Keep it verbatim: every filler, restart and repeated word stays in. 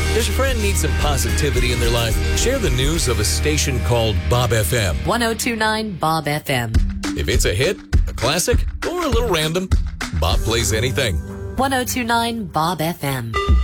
Does your friend need some positivity in their life? Share the news of a station called Bob F M. one oh two point nine Bob F M. If it's a hit, a classic, or a little random, Bob plays anything. one oh two point nine Bob F M.